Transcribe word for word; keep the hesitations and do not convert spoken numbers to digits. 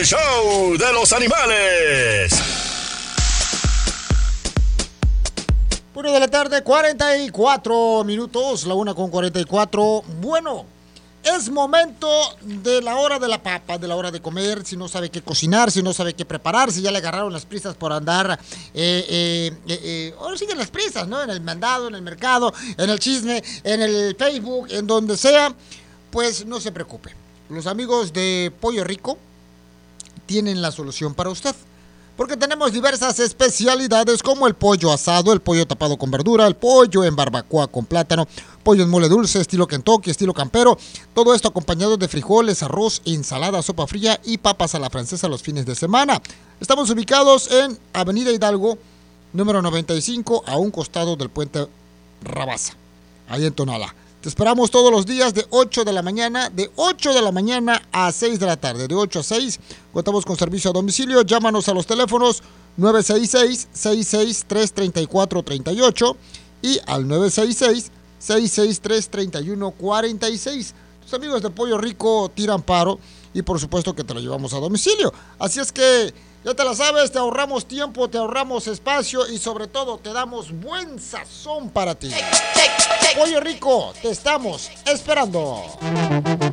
el show de los animales. Una de la tarde, cuarenta y cuatro minutos, la una con cuarenta y cuatro. Bueno, es momento de la hora de la papa, de la hora de comer. Si no sabe qué cocinar, si no sabe qué preparar, si ya le agarraron las prisas por andar, eh, eh, eh, eh, ahora siguen las prisas, ¿no? En el mandado, en el mercado, en el chisme, en el Facebook, en donde sea, pues no se preocupe. Los amigos de Pollo Rico tienen la solución para usted. Porque tenemos diversas especialidades como el pollo asado, el pollo tapado con verdura, el pollo en barbacoa con plátano, pollo en mole dulce, estilo Kentucky, estilo campero. Todo esto acompañado de frijoles, arroz, ensalada, sopa fría y papas a la francesa los fines de semana. Estamos ubicados en Avenida Hidalgo, número noventa y cinco, a un costado del puente Rabasa, ahí en Tonalá. Te esperamos todos los días de ocho de la mañana, de ocho de la mañana a seis de la tarde, de ocho a seis. Contamos con servicio a domicilio. Llámanos a los teléfonos nueve seis seis, seis seis tres, tres cuatro tres ocho y al nueve seis seis, seis seis tres, tres uno cuatro seis. Tus amigos de Pollo Rico tiran paro y por supuesto que te lo llevamos a domicilio. Así es que ya te la sabes, te ahorramos tiempo, te ahorramos espacio y sobre todo te damos buen sazón para ti. Pollo Rico, te estamos esperando.